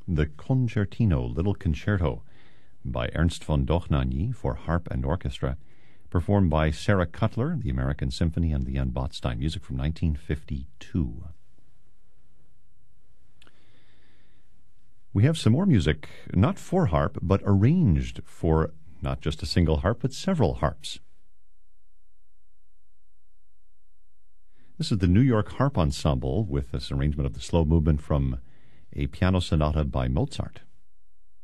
the Concertino, Little Concerto, by Ernst von Dochnanyi for harp and orchestra, performed by Sarah Cutler, the American Symphony, and Leon Botstein. Music from 1952. We have some more music, not for harp, but arranged for not just a single harp, but several harps. This is the New York Harp Ensemble with this arrangement of the slow movement from a piano sonata by Mozart.